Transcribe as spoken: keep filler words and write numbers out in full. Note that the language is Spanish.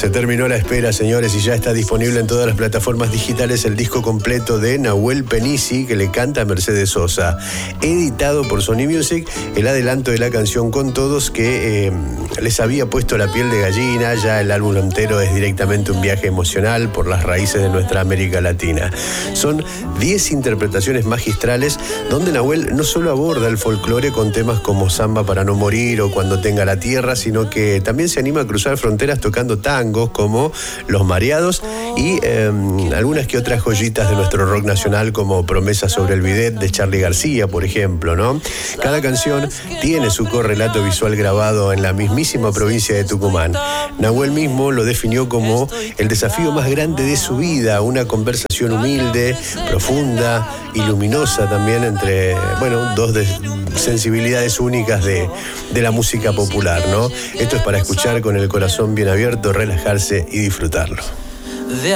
Se terminó la espera, señores, y ya está disponible en todas las plataformas digitales el disco completo de Nahuel Penisi, que le canta a Mercedes Sosa. Editado por Sony Music, el adelanto de la canción Con Todos, que eh, les había puesto la piel de gallina. Ya el álbum entero es directamente un viaje emocional por las raíces de nuestra América Latina. Son diez interpretaciones magistrales donde Nahuel no solo aborda el folclore con temas como Samba para no morir o Cuando tenga la tierra, sino que también se anima a cruzar fronteras tocando tangos como Los Mareados y eh, algunas que otras joyitas de nuestro rock nacional, como Promesa sobre el bidet de Charly García, por ejemplo, ¿no? Cada canción tiene su correlato visual grabado en la mismísima provincia de Tucumán. Nahuel mismo lo definió como el desafío más grande de su vida, una conversación humilde, profunda y luminosa también entre, bueno, dos de sensibilidades únicas de, de la música popular, ¿no? Esto es para escuchar con el corazón bien abierto, relajarse y disfrutarlo.